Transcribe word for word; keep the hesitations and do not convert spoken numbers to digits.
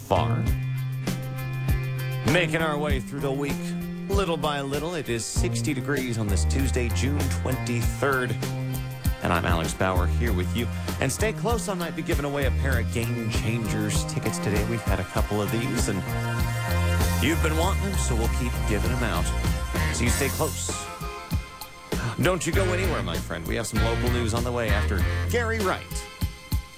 far. Making our way through the week, little by little. It is sixty degrees on this Tuesday, June twenty-third. And I'm Alex Bauer here with you. And stay close, I might be giving away a pair of Game Changers tickets today. We've had a couple of these, and you've been wanting them, so we'll keep giving them out. So you stay close. Don't you go anywhere, my friend. We have some local news on the way after Gary Wright.